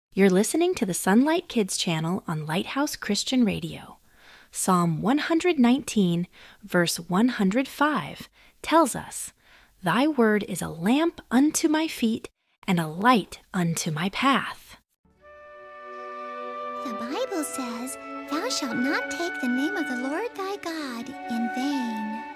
You're listening to the Sunlight Kids channel on Lighthouse Christian Radio. Psalm 119, verse 105, tells us, "Thy word is a lamp unto my feet and a light unto my path." The Bible says, "Thou shalt not take the name of the Lord thy God in vain."